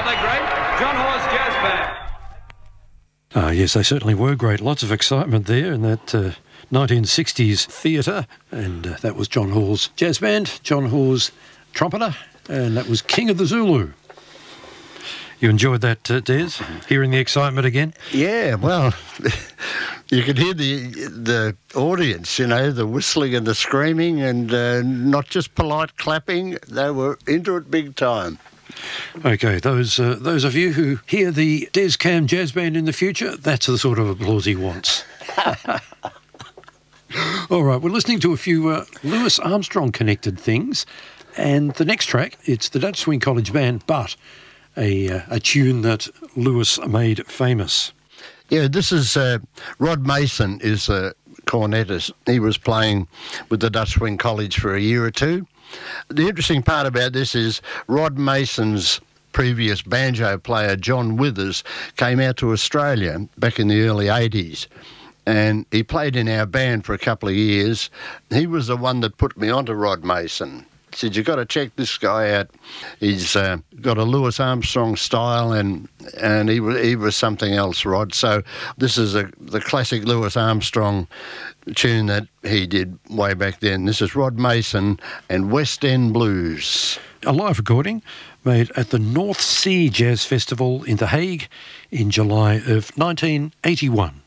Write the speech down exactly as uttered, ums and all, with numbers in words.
the great John Hawes Jazz Band. Ah, yes, they certainly were great. Lots of excitement there in that uh, nineteen sixties theatre, and uh, that was John Hawes Jazz Band, John Hawes trumpeter, and that was King of the Zulu. You enjoyed that, uh, Des? Hearing the excitement again? Yeah, well, you could hear the the audience, you know, the whistling and the screaming, and uh, not just polite clapping. They were into it big time. Okay, those uh, those of you who hear the Des Cam Jazz Band in the future, that's the sort of applause he wants. All right, we're listening to a few uh, Louis Armstrong-connected things, and the next track, it's the Dutch Swing College Band, but a, uh, a tune that Louis made famous. Yeah, this is uh, Rod Mason is a cornetist. He was playing with the Dutch Swing College for a year or two. The interesting part about this is Rod Mason's previous banjo player, John Withers, came out to Australia back in the early eighties, and he played in our band for a couple of years. He was the one that put me onto Rod Mason. He said, you've got to check this guy out. He's uh, got a Louis Armstrong style, and and he was, he was something else, Rod. So this is a, the classic Louis Armstrong tune that he did way back then. This is Rod Mason and West End Blues. A live recording made at the North Sea Jazz Festival in The Hague in July of nineteen eighty-one.